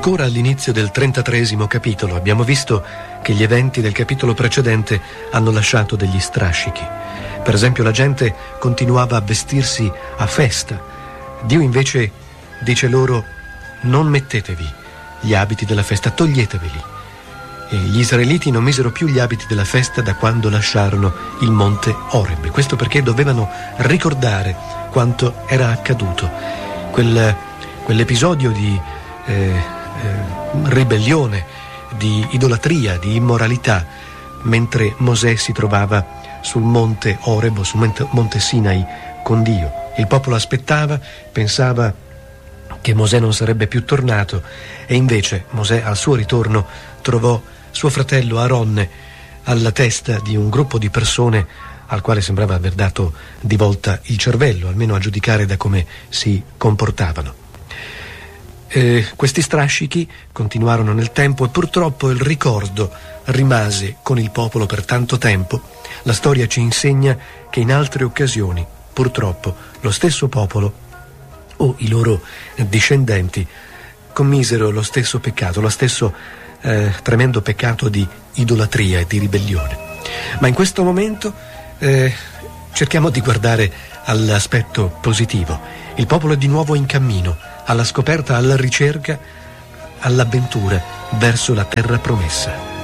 Ancora all'inizio del 33esimo capitolo abbiamo visto che gli eventi del capitolo precedente hanno lasciato degli strascichi. Per esempio, la gente continuava a vestirsi a festa. Dio invece dice loro: non mettetevi gli abiti della festa, toglieteveli. E gli israeliti non misero più gli abiti della festa da quando lasciarono il monte Oreb. Questo perché dovevano ricordare quanto era accaduto. Quell'episodio di ribellione, di idolatria, di immoralità, mentre Mosè si trovava sul monte Oreb, sul monte Sinai con Dio. Il popolo aspettava, pensava che Mosè non sarebbe più tornato, e invece Mosè al suo ritorno trovò suo fratello Aaronne alla testa di un gruppo di persone al quale sembrava aver dato di volta il cervello, almeno a giudicare da come si comportavano. Questi strascichi continuarono nel tempo e purtroppo il ricordo rimase con il popolo per tanto tempo. La storia ci insegna che in altre occasioni, purtroppo, lo stesso popolo o i loro discendenti commisero lo stesso peccato, lo stesso tremendo peccato di idolatria e di ribellione. Ma in questo momento cerchiamo di guardare all'aspetto positivo. Il popolo è di nuovo in cammino, alla scoperta, alla ricerca, all'avventura verso la terra promessa.